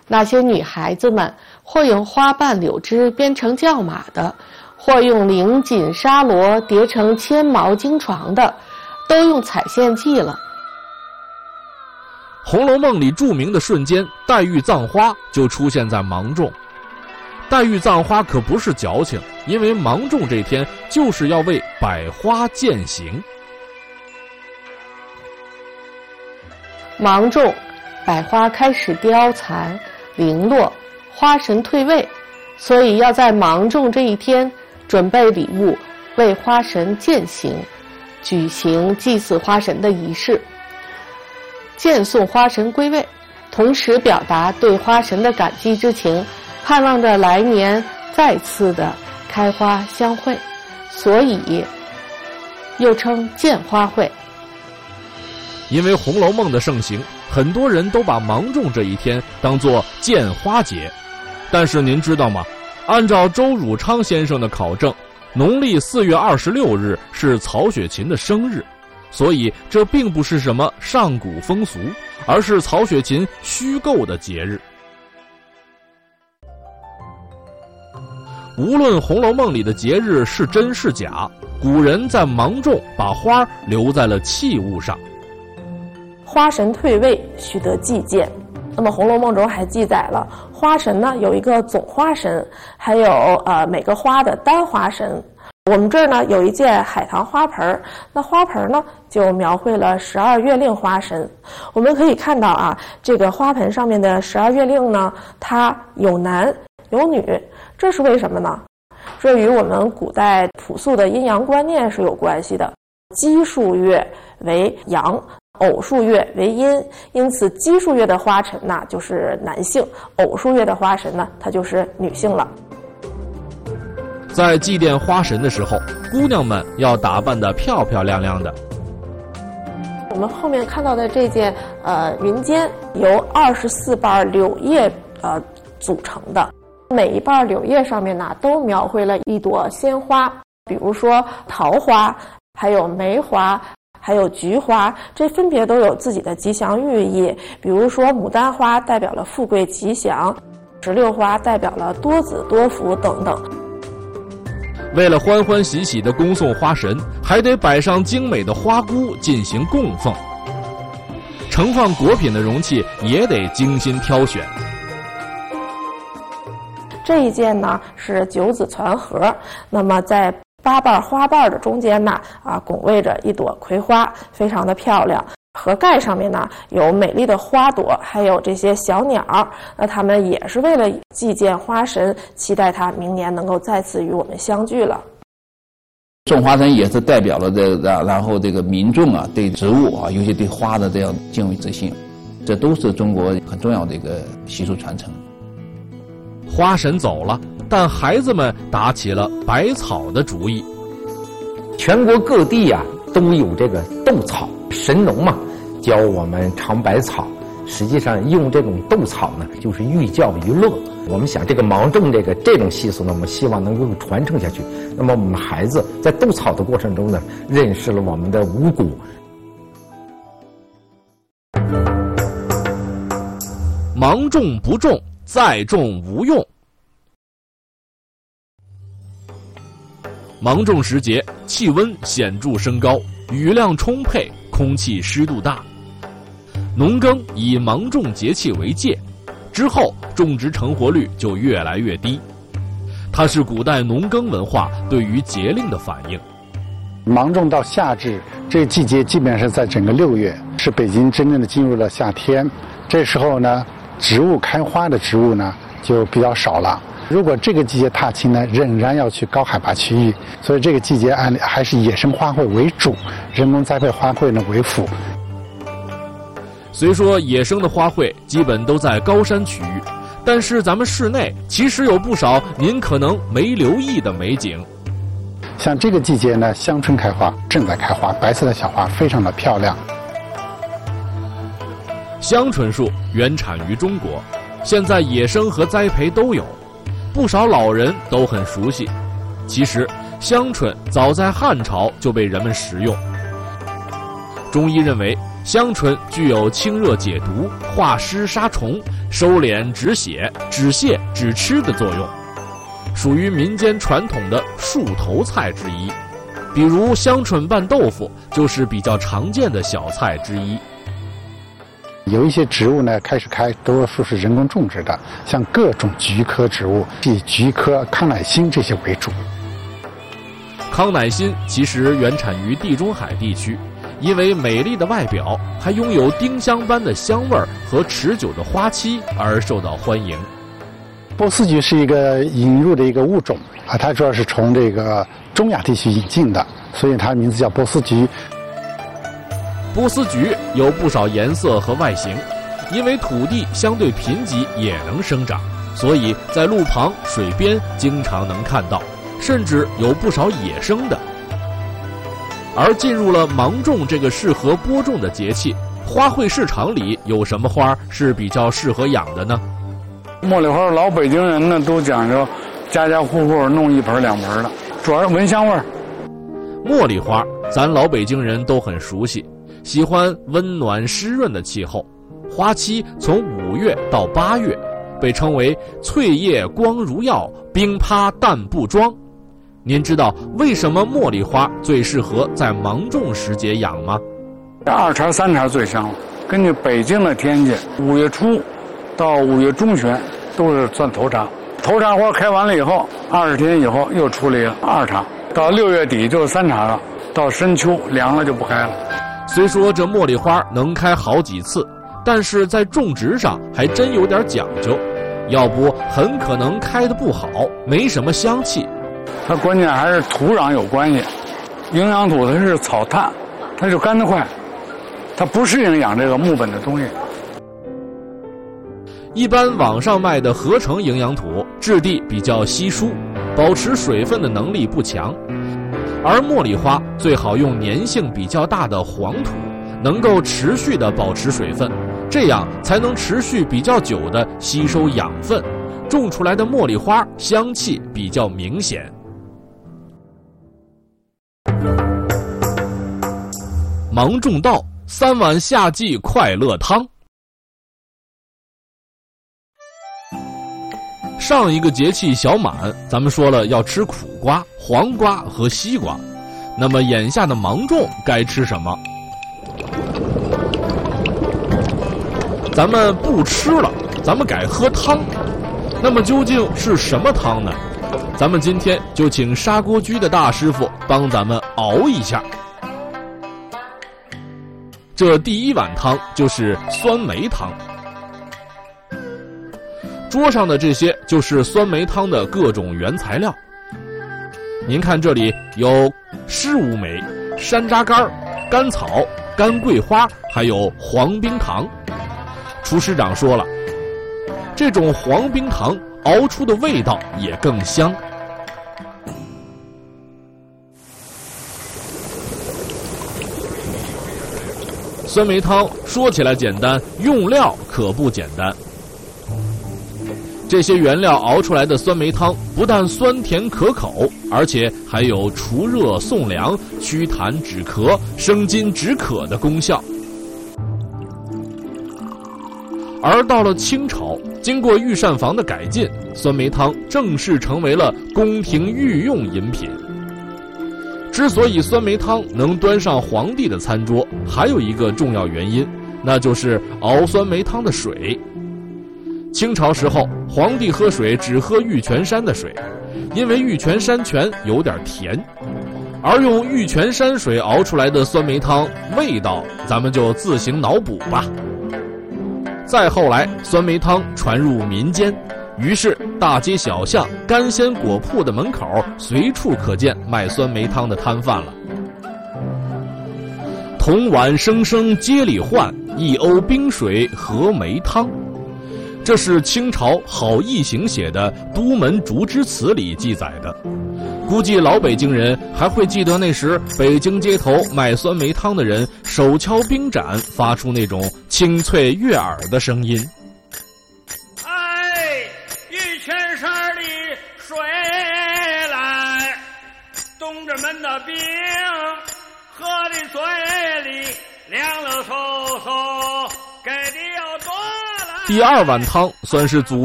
那些女孩子们或用花瓣柳枝编成轿马的，或用绫锦纱罗叠成千毛经床的，都用彩线系了。 《红楼梦》里著名的瞬间，黛玉葬花就出现在芒种。黛玉葬花可不是矫情，因为芒种这天就是要为百花践行。 芒种，百花开始凋残零落，花神退位，所以要在芒种这一天准备礼物，为花神践行，举行祭祀花神的仪式，荐送花神归位，同时表达对花神的感激之情，盼望着来年再次的开花相会，所以又称见花会。 因为《红楼梦》的盛行，很多人都把芒种这一天当作见花节。但是您知道吗？按照周汝昌先生的考证，农历4月26日是曹雪芹的生日，所以这并不是什么上古风俗，而是曹雪芹虚构的节日。无论《红楼梦》里的节日是真是假，古人在芒种把花留在了器物上。 花神退位，须得祭见。那么《红楼梦》中还记载了花神呢有一个总花神，还有每个花的单花神。我们这儿呢有一件海棠花盆，那花盆呢就描绘了12月令花神。我们可以看到啊，这个花盆上面的12月令呢，它有男有女，这是为什么呢？这与我们古代朴素的阴阳观念是有关系的。奇数月为阳，偶数月为阴，因此奇数月的花神呢就是男性，偶数月的花神呢它就是女性了。 在祭奠花神的时候，姑娘们要打扮得漂漂亮亮的。 我们后面看到的这件云肩由24瓣柳叶组成的，每一瓣柳叶上面呢都描绘了一朵鲜花，比如说桃花，还有梅花，还有菊花，这分别都有自己的吉祥寓意。比如说牡丹花代表了富贵吉祥，石榴花代表了多子多福等等。 为了欢欢喜喜地恭送花神，还得摆上精美的花菇进行供奉。盛放果品的容器也得精心挑选。 这一件呢是九子攒盒，那么在8瓣花瓣的中间呢拱卫着一朵葵花，非常的漂亮。盒盖上面呢有美丽的花朵，还有这些小鸟，那他们也是为了祭奠花神，期待他明年能够再次与我们相聚了。 种花神也是代表了然后这个民众啊对植物啊，尤其对花的这样敬畏之心，这都是中国很重要的一个习俗传承。 花神走了，但孩子们打起了百草的主意。 全国各地啊都有这个斗草，神农嘛教我们尝百草，实际上用这种斗草呢就是寓教于乐。我们想这个芒种这种习俗呢，我们希望能够传承下去。那么我们孩子在斗草的过程中呢，认识了我们的五谷。 芒种不种，再种无用。芒种时节，气温显著升高，雨量充沛，空气湿度大。农耕以芒种节气为界，之后种植成活率就越来越低。它是古代农耕文化对于节令的反应。 芒种到夏至，这个季节基本上是在整个6月，是北京真正的进入了夏天。这时候呢，植物开花的植物呢就比较少了。如果这个季节踏青呢，仍然要去高海拔区域，所以这个季节还是野生花卉为主，人工栽培花卉呢为辅。 虽说野生的花卉基本都在高山区域，但是咱们市内其实有不少您可能没留意的美景。 像这个季节呢，香椿开花，正在开花，白色的小花非常的漂亮。 香椿树原产于中国，现在野生和栽培都有，不少老人都很熟悉。其实香椿早在汉朝就被人们食用。中医认为， 香椿具有清热解毒、化湿杀虫、收敛止血、止泻止吃的作用，属于民间传统的树头菜之一。比如香椿拌豆腐就是比较常见的小菜之一。 有一些植物呢，开始开多数是人工种植的，像各种菊科植物，以菊科、康乃馨这些为主。 康乃馨其实原产于地中海地区，因为美丽的外表，还拥有丁香般的香味和持久的花期而受到欢迎。 波斯菊是一个引入的一个物种啊，它主要是从这个中亚地区引进的，所以它的名字叫波斯菊。 波斯菊有不少颜色和外形，因为土地相对贫瘠也能生长，所以在路旁、水边经常能看到，甚至有不少野生的。而进入了芒种这个适合播种的节气，花卉市场里有什么花是比较适合养的呢？ 茉莉花，老北京人呢都讲究家家户户弄1盆2盆的，主要是闻香味儿。 茉莉花咱老北京人都很熟悉，喜欢温暖湿润的气候，花期从5月到8月，被称为翠叶光如耀，冰趴淡不妆。您知道为什么茉莉花最适合在芒种时节养吗 ？2茬3茬最香了。根据北京的天气，5月初到5月中旬都是算头茬。头茬花开完了以后，20天以后又出了2茬，到6月底就是3茬了。到深秋凉了就不开了。 虽说这茉莉花能开好几次，但是在种植上还真有点讲究，要不很可能开得不好，没什么香气。 它关键还是土壤有关系，营养土它是草炭，它就干得快，它不适应养这个木本的东西。 一般网上卖的合成营养土质地比较稀疏，保持水分的能力不强，而茉莉花最好用粘性比较大的黄土，能够持续的保持水分，这样才能持续比较久的吸收养分，种出来的茉莉花香气比较明显。芒种到，3碗夏季快乐汤。上一个节气小满，咱们说了要吃苦瓜、黄瓜和西瓜，那么眼下的芒种该吃什么？咱们不吃了，咱们改喝汤。那么究竟是什么汤呢？咱们今天就请砂锅居的大师傅帮咱们熬一下。这第一碗汤就是酸梅汤。桌上的这些就是酸梅汤的各种原材料。您看这里有湿乌梅、山楂干、甘草、干桂花，还有黄冰糖。厨师长说了，这种黄冰糖熬出的味道也更香。酸梅汤说起来简单，用料可不简单。这些原料熬出来的酸梅汤不但酸甜可口，而且还有除热送凉、祛痰止咳、生津止渴的功效。而到了清朝，经过御膳房的改进，酸梅汤正式成为了宫廷御用饮品。之所以酸梅汤能端上皇帝的餐桌，还有一个重要原因，那就是熬酸梅汤的水。清朝时候，皇帝喝水只喝玉泉山的水，因为玉泉山泉有点甜，而用玉泉山水熬出来的酸梅汤味道，咱们就自行脑补吧。再后来，酸梅汤传入民间，于是大街小巷、干鲜果铺的门口随处可见卖酸梅汤的摊贩了。铜碗生生街里换，1瓯冰水和梅汤。这是清朝郝义行写的《都门竹枝词》里记载的。估计老北京人还会记得那时北京街头卖酸梅汤的人手敲冰盏，发出那种清脆悦耳的声音。 哎，玉泉山里水来，东直门的冰喝的嘴里凉了手。 第2碗汤算是祖